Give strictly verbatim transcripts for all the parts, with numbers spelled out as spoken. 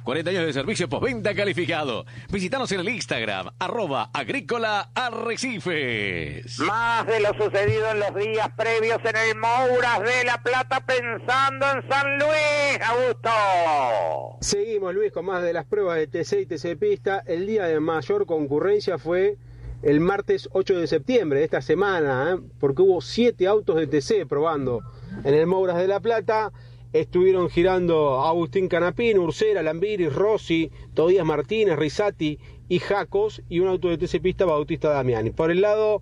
cuarenta años de servicio postventa calificado. Visítanos en el Instagram, arroba agrícola arrecifes. Más de lo sucedido en los días previos en el Mouras de La Plata, pensando en San Luis, Augusto. Seguimos, Luis, con más de las pruebas de T C y T C Pista. El día de mayor concurrencia fue el martes ocho de septiembre de esta semana, ¿eh? porque hubo siete autos de T C probando en el Mouras de La Plata. Estuvieron girando Agustín Canapino, Ursera, Lambiris, Rossi, Tobías Martínez, Risati y Jacos, y un auto de T C Pista, Bautista Damiani. Por el lado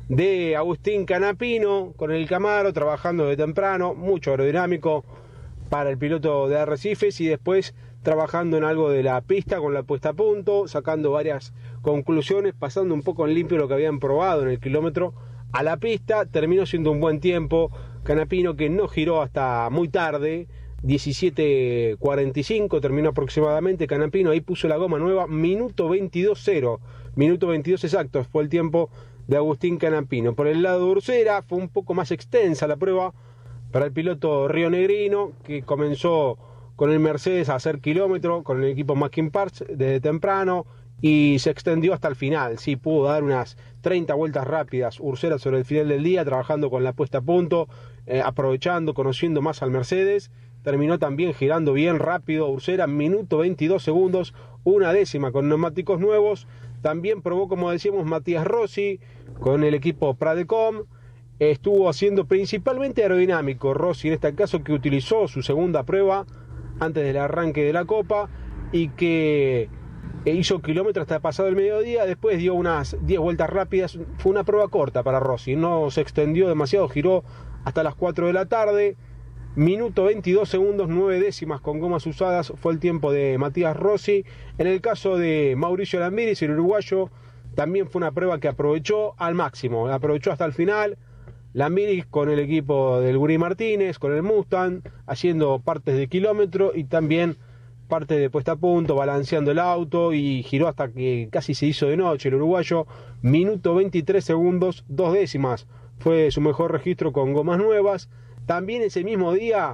de Agustín Canapino, con el Camaro, trabajando de temprano, mucho aerodinámico para el piloto de Arrecifes, y después trabajando en algo de la pista con la puesta a punto, sacando varias conclusiones, pasando un poco en limpio lo que habían probado en el kilómetro a la pista. Terminó siendo un buen tiempo Canapino, que no giró hasta muy tarde, diecisiete cuarenta y cinco terminó aproximadamente. Canapino ahí puso la goma nueva, minuto veintidós cero, minuto veintidós exactos fue el tiempo de Agustín Canapino. Por el lado de Ursera fue un poco más extensa la prueba para el piloto rionegrino, que comenzó con el Mercedes a hacer kilómetro con el equipo Mackin Parts desde temprano y se extendió hasta el final. Sí, pudo dar unas treinta vueltas rápidas Ursera sobre el final del día, trabajando con la puesta a punto, eh, aprovechando, conociendo más al Mercedes. Terminó también girando bien rápido Ursera, minuto veintidós segundos, una décima con neumáticos nuevos. También probó, como decíamos, Matías Rossi con el equipo Pradecom. Estuvo haciendo principalmente aerodinámico Rossi en este caso, que utilizó su segunda prueba antes del arranque de la Copa y que hizo kilómetros hasta pasado el mediodía. Después dio unas diez vueltas rápidas. Fue una prueba corta para Rossi, no se extendió demasiado, giró hasta las cuatro de la tarde. Minuto veintidós segundos, nueve décimas con gomas usadas fue el tiempo de Matías Rossi. En el caso de Mauricio Lambiris, el uruguayo, también fue una prueba que aprovechó al máximo, la aprovechó hasta el final. Lambiris con el equipo del Gurí Martínez, con el Mustang, haciendo partes de kilómetro y también parte de puesta a punto, balanceando el auto, y giró hasta que casi se hizo de noche el uruguayo. Minuto veintitrés segundos, dos décimas fue su mejor registro con gomas nuevas. También ese mismo día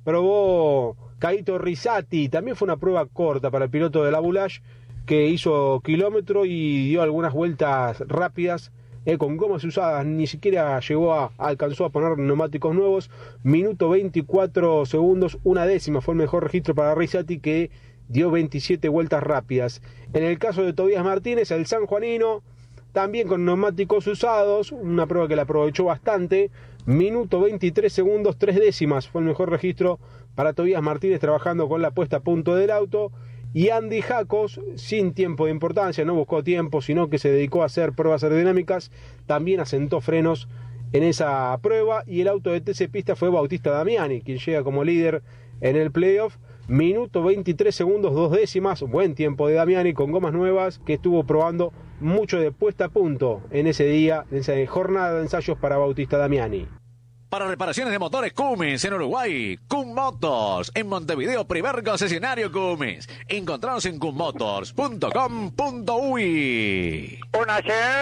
probó Caito Risati, también fue una prueba corta para el piloto de la Boulage, que hizo kilómetro y dio algunas vueltas rápidas eh, con gomas usadas, ni siquiera llegó a, alcanzó a poner neumáticos nuevos. Minuto veinticuatro segundos, una décima fue el mejor registro para Risati, que dio veintisiete vueltas rápidas. En el caso de Tobías Martínez, el sanjuanino, también con neumáticos usados, una prueba que la aprovechó bastante. Minuto veintitrés segundos, tres décimas fue el mejor registro para Tobías Martínez, trabajando con la puesta a punto del auto. Y Andy Jacos, sin tiempo de importancia, no buscó tiempo, sino que se dedicó a hacer pruebas aerodinámicas, también asentó frenos en esa prueba. Y el auto de T C Pista fue Bautista Damiani, quien llega como líder en el playoff. Minuto veintitrés segundos, dos décimas, buen tiempo de Damiani con gomas nuevas, que estuvo probando mucho de puesta a punto en ese día, en esa jornada de ensayos para Bautista Damiani. Para reparaciones de motores Cummins en Uruguay, Cum Motors. En Montevideo, primer concesionario Cummins. Encontranos en cummotors punto com punto uy. Una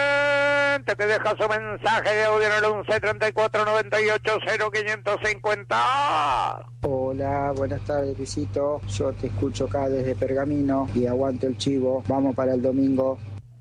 gente que deja su mensaje de audio en el once treinta y cuatro noventa y ocho cero quinientos cincuenta. Hola, buenas tardes, Luisito. Yo te escucho acá desde Pergamino y aguanto el chivo. Vamos para el domingo.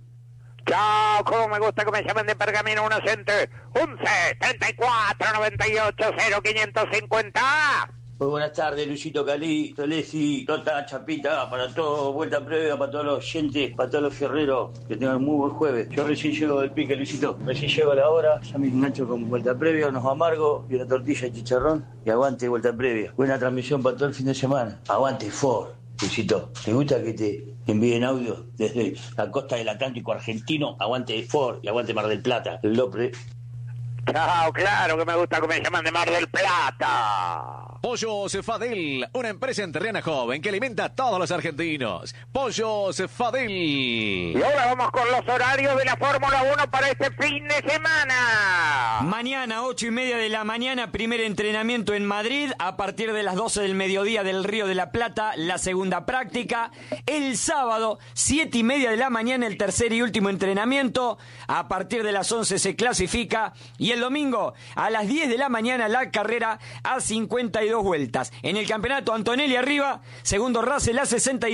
Chao, como me gusta que me llamen de Pergamino, una gente. once treinta y cuatro noventa y ocho cero quinientos cincuenta. Muy buenas tardes, Luisito Calí, Tolesi, Tota, Chapita, para todo, vuelta previa, para todos los oyentes, para todos los fierreros, que tengan muy buen jueves. Yo recién llego del pique, Luisito, recién llego a la hora, ya me engancho con vuelta previa, unos amargos y una tortilla de chicharrón, y aguante vuelta previa. Buena transmisión para todo el fin de semana. Aguante Ford, Luisito. ¿Te gusta que te envíen audio desde la costa del Atlántico argentino? Aguante Ford y aguante Mar del Plata, el Lopre. Chao, claro que me gusta que me llaman de Mar del Plata. Pollos Fadel, una empresa entrerriana joven que alimenta a todos los argentinos. Pollos Fadel. Y ahora vamos con los horarios de la Fórmula uno para este fin de semana. Mañana, ocho y media de la mañana, primer entrenamiento en Madrid. A partir de las doce del mediodía del Río de la Plata, la segunda práctica. El sábado, siete y media de la mañana, el tercer y último entrenamiento. A partir de las once se clasifica. Y el domingo, a las diez de la mañana, la carrera a cincuenta y dos vueltas. En el campeonato, Antonelli arriba, segundo Russell a sesenta y